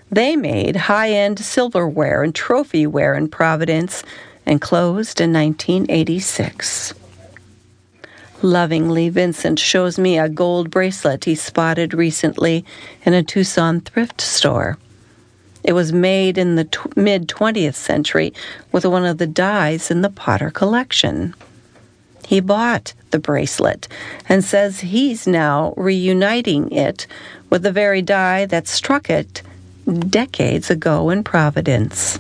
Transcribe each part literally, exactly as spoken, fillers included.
They made high-end silverware and trophyware in Providence and closed in nineteen eighty-six. Lovingly, Vincent shows me a gold bracelet he spotted recently in a Tucson thrift store. It was made in the t- mid-twentieth century with one of the dies in the Potter collection. He bought the bracelet and says he's now reuniting it with the very die that struck it decades ago in Providence.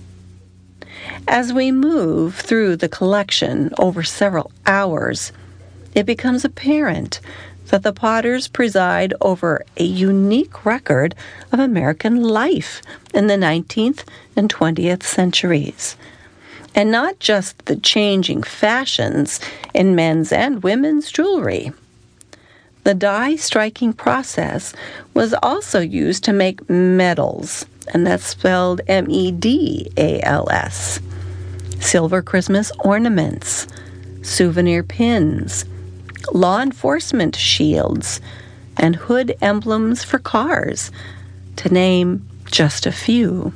As we move through the collection over several hours, it becomes apparent that the Potters preside over a unique record of American life in the nineteenth and twentieth centuries, and not just the changing fashions in men's and women's jewelry. The die striking process was also used to make medals, and that's spelled M E D A L S, silver Christmas ornaments, souvenir pins, law enforcement shields, and hood emblems for cars, to name just a few.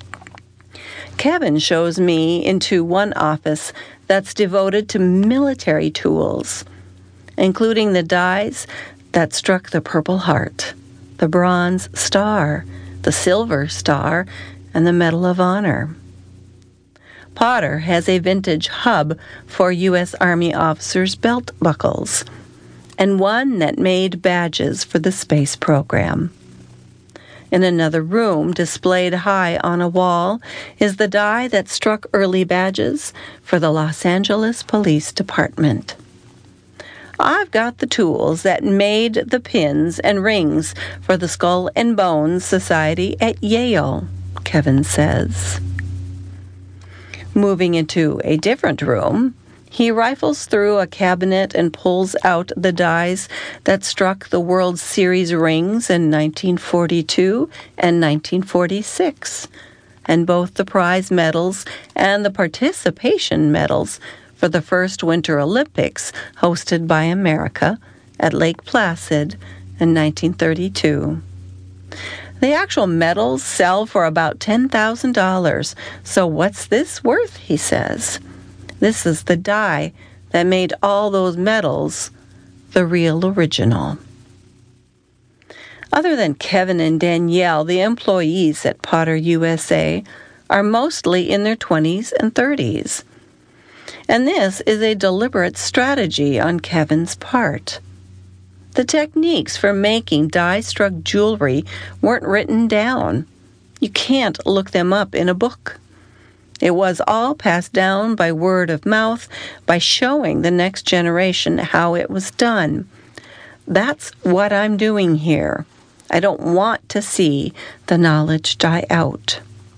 Kevin shows me into one office that's devoted to military tools, including the dies that struck the Purple Heart, the Bronze Star, the Silver Star, and the Medal of Honor. Potter has a vintage hub for U S Army officers' belt buckles, and one that made badges for the space program. In another room, displayed high on a wall, is the die that struck early badges for the Los Angeles Police Department. I've got the tools that made the pins and rings for the Skull and Bones Society at Yale, Kevin says. Moving into a different room, he rifles through a cabinet and pulls out the dies that struck the World Series rings in nineteen forty-two and nineteen forty-six, and both the prize medals and the participation medals for the first Winter Olympics hosted by America at Lake Placid in nineteen thirty-two. The actual medals sell for about ten thousand dollars, so what's this worth, he says. This is the die that made all those medals the real original. Other than Kevin and Danielle, the employees at Potter U S A are mostly in their twenties and thirties. And this is a deliberate strategy on Kevin's part. The techniques for making die-struck jewelry weren't written down. You can't look them up in a book. It was all passed down by word of mouth, by showing the next generation how it was done. That's what I'm doing here. I don't want to see the knowledge die out.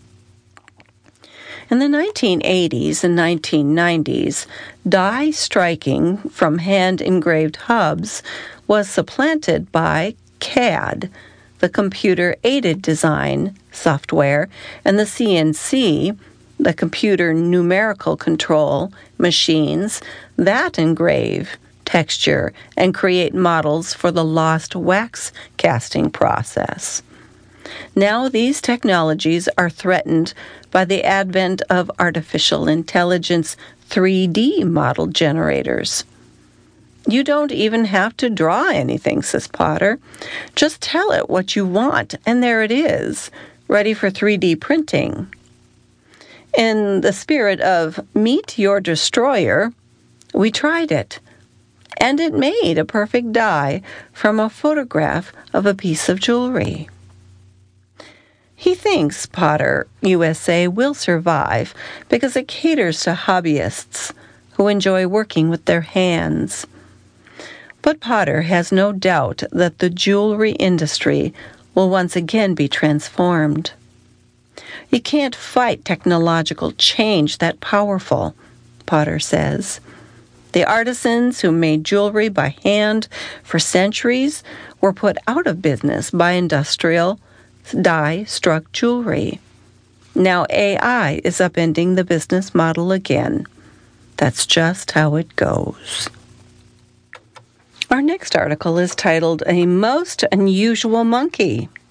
In the nineteen eighties and nineteen nineties, die striking from hand-engraved hubs was supplanted by C A D, the computer-aided design software, and the C N C, the computer numerical control machines that engrave, texture, and create models for the lost wax casting process. Now these technologies are threatened by the advent of artificial intelligence three D model generators. You don't even have to draw anything, says Potter. Just tell it what you want, and there it is, ready for three D printing. In the spirit of Meet Your Destroyer, we tried it, and it made a perfect die from a photograph of a piece of jewelry. He thinks Potter U S A will survive because it caters to hobbyists who enjoy working with their hands. But Potter has no doubt that the jewelry industry will once again be transformed. You can't fight technological change that powerful, Potter says. The artisans who made jewelry by hand for centuries were put out of business by industrial die-struck jewelry. Now A I is upending the business model again. That's just how it goes. Our next article is titled, A Most Unusual Monkey.